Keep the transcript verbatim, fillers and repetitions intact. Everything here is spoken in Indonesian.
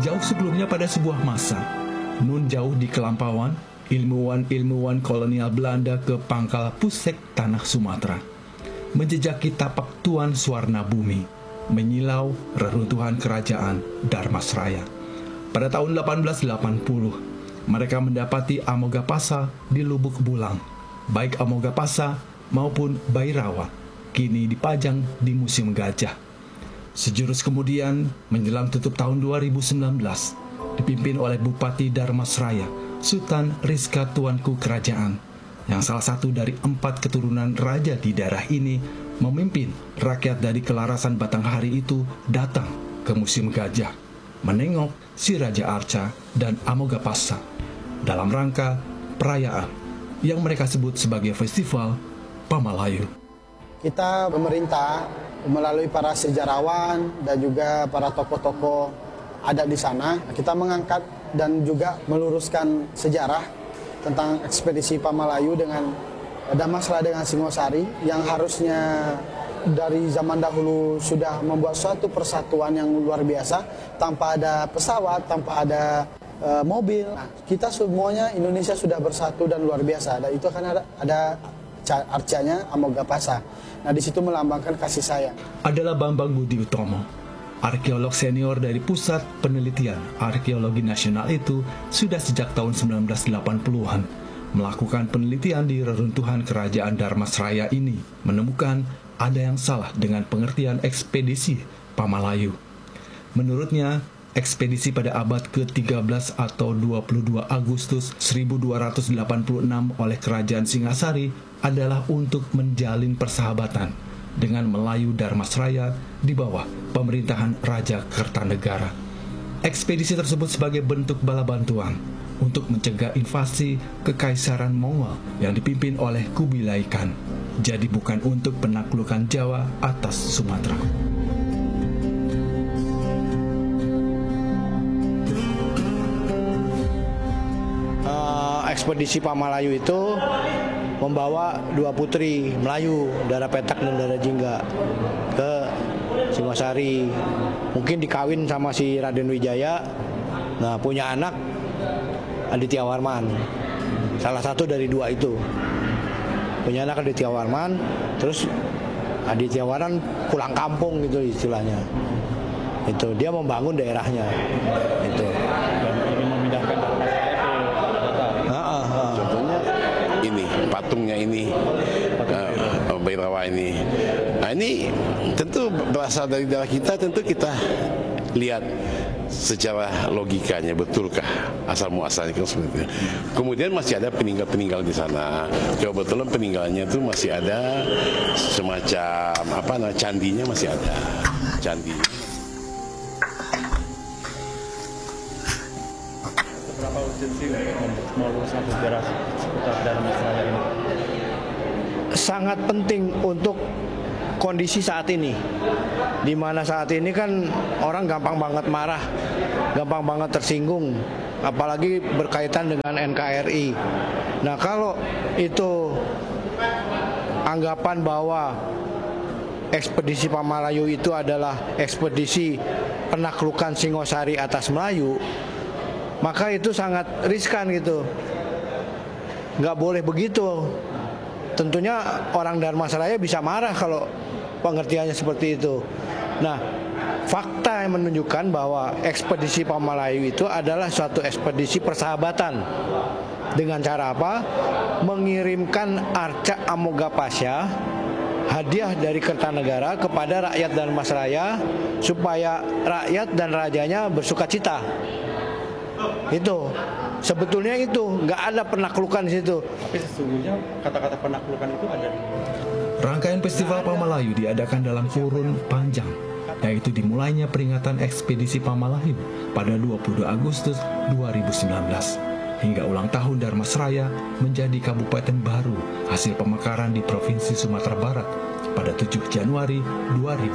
Jauh sebelumnya pada sebuah masa, nun jauh di kelampauan, ilmuwan-ilmuwan kolonial Belanda ke pangkal Pusek tanah Sumatera, menjejaki tapak Tuan Suwarna Bumi, menyilau reruntuhan kerajaan Dharmasraya. Pada tahun delapan belas delapan puluh, mereka mendapati Amogapasa di Lubuk Bulang, baik Amogapasa maupun Bairawa, kini dipajang di Museum Gajah. Sejurus kemudian, menjelang tutup tahun dua ribu sembilan belas, dipimpin oleh Bupati Dharmasraya, Sultan Rizka Tuanku Kerajaan, yang salah satu dari empat keturunan raja di daerah ini, memimpin rakyat dari Kelarasan Batanghari itu datang ke Museum Gajah, menengok si Raja Arca dan Amogapasa dalam rangka perayaan yang mereka sebut sebagai Festival Pamalayu. Kita pemerintah melalui para sejarawan dan juga para tokoh-tokoh ada di sana, kita mengangkat dan juga meluruskan sejarah tentang ekspedisi Pamalayu dengan Dharmasraya dengan Singosari yang harusnya dari zaman dahulu sudah membuat suatu persatuan yang luar biasa tanpa ada pesawat, tanpa ada uh, mobil. Nah, kita semuanya Indonesia sudah bersatu dan luar biasa. Dan itu akan ada, ada arcanya Amogapasa. Nah, di situ melambangkan kasih sayang. Adalah Bambang Budi Utomo, arkeolog senior dari Pusat Penelitian Arkeologi Nasional itu sudah sejak tahun sembilan belas delapan puluhan melakukan penelitian di reruntuhan kerajaan Dharmasraya ini, menemukan ada yang salah dengan pengertian ekspedisi Pamalayu. Menurutnya, ekspedisi pada abad ke tiga belas atau dua puluh dua Agustus seribu dua ratus delapan puluh enam oleh Kerajaan Singasari adalah untuk menjalin persahabatan dengan Melayu Dharmasraya di bawah pemerintahan Raja Kertanegara. Ekspedisi tersebut sebagai bentuk bala bantuan untuk mencegah invasi Kekaisaran Mongol yang dipimpin oleh Kubilai Khan. Jadi bukan untuk penaklukan Jawa atas Sumatera. Ekspedisi Pamalayu itu membawa dua putri Melayu, Dara Petak dan Dara Jingga, ke Singosari. Mungkin dikawin sama si Raden Wijaya. Nah, punya anak Aditya Warman. Salah satu dari dua itu. Punya anak Aditya Warman, terus Aditya Warman pulang kampung gitu istilahnya. Itu dia membangun daerahnya. Itu. Memindahkan contohnya ini patungnya ini uh, Bairawa ini. Nah, ini tentu berasal dari daerah kita, tentu kita lihat secara logikanya betulkah asal muasalnya kan seperti itu. Kemudian masih ada peninggal-peninggal di sana. Kebetulan peninggalnya itu masih ada semacam apa namanya candinya masih ada. Candi. Berapa urgensi meluruskan sejarah seputar Dharmasraya ini? Sangat penting untuk kondisi saat ini, di mana saat ini kan orang gampang banget marah, gampang banget tersinggung, apalagi berkaitan dengan N K R I. Nah, kalau itu anggapan bahwa ekspedisi Pamalayu itu adalah ekspedisi penaklukan Singosari atas Melayu, maka itu sangat riskan gitu. Nggak boleh begitu. Tentunya orang Dharmasraya bisa marah kalau pengertiannya seperti itu. Nah, fakta yang menunjukkan bahwa ekspedisi Pamalayu itu adalah suatu ekspedisi persahabatan. Dengan cara apa? Mengirimkan arca Amogapasa, hadiah dari Kertanegara kepada rakyat Dharmasraya supaya rakyat dan rajanya bersukacita. Itu sebetulnya itu nggak ada penaklukan di situ. Tapi sesungguhnya kata-kata penaklukan itu ada. Rangkaian Festival Pamalayu diadakan dalam kurun panjang, yaitu dimulainya peringatan ekspedisi Pamalayu pada dua puluh dua Agustus dua ribu sembilan belas hingga ulang tahun Dharmasraya menjadi kabupaten baru hasil pemekaran di Provinsi Sumatera Barat pada tujuh Januari dua ribu